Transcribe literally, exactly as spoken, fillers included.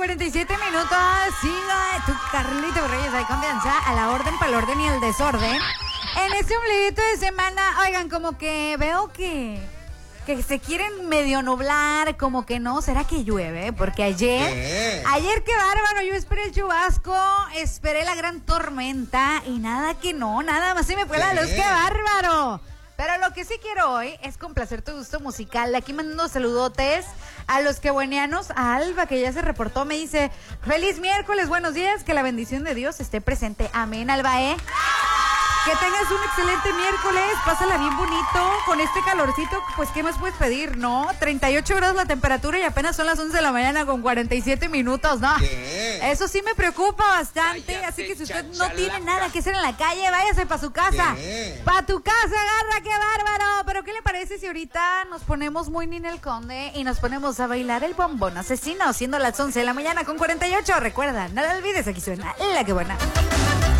cuarenta y siete minutos. Siga tu Carlito Reyes, hay confianza a la orden, para el orden y el desorden. En este ombliguito de semana, oigan, como que veo que, que se quieren medio nublar, como que no. ¿Será que llueve? Porque ayer, ¿Qué? ayer qué bárbaro, yo esperé el chubasco, esperé la gran tormenta y nada que no, nada más se me fue ¿Qué? la luz, qué bárbaro. Pero lo que sí quiero hoy es complacer tu gusto musical. Aquí mandando saludotes a los quebuenianos, a Alba, que ya se reportó, me dice, feliz miércoles, buenos días, que la bendición de Dios esté presente. Amén, Alba, ¿eh? Que tengas un excelente miércoles, pásala bien bonito, con este calorcito, pues ¿qué más puedes pedir, no? treinta y ocho grados la temperatura y apenas son las once de la mañana con cuarenta y siete minutos, ¿no? ¿Qué? Eso sí me preocupa bastante, Cállate, así que si usted no tiene nada que hacer en la calle, váyase para su casa. Para tu casa, agarra, qué bárbaro. Pero ¿qué le parece si ahorita nos ponemos muy Ninel Conde y nos ponemos a bailar el bombón asesino, siendo las once de la mañana con cuarenta y ocho? Recuerda, no lo olvides, aquí suena La Que Buena.